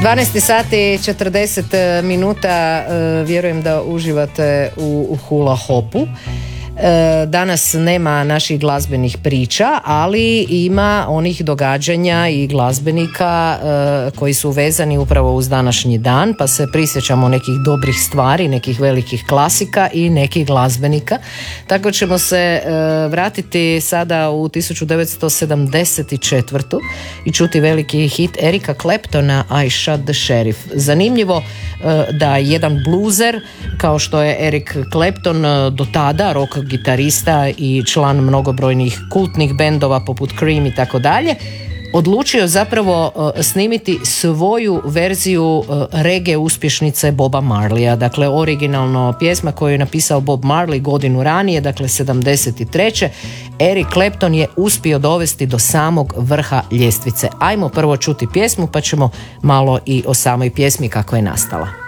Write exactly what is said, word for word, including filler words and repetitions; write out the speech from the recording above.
dvanaest sati četrdeset minuta, vjerujem da uživate u hula hopu. Danas nema naših glazbenih priča, ali ima onih događanja i glazbenika koji su vezani upravo uz današnji dan, pa se prisjećamo nekih dobrih stvari, nekih velikih klasika i nekih glazbenika. Tako ćemo se vratiti sada u tisuću devetsto sedamdeset četvrtu i čuti veliki hit Erika Claptona I Shot the Sheriff. Zanimljivo da jedan bluzer kao što je Eric Clapton, do tada rock gitarista i član mnogobrojnih kultnih bendova poput Cream i tako dalje, odlučio zapravo snimiti svoju verziju reggae uspješnice Boba Marleya. Dakle, originalno pjesma koju je napisao Bob Marley godinu ranije, dakle sedamdeset treće. Eric Clapton je uspio dovesti do samog vrha ljestvice. Ajmo prvo čuti pjesmu, pa ćemo malo i o samoj pjesmi kako je nastala.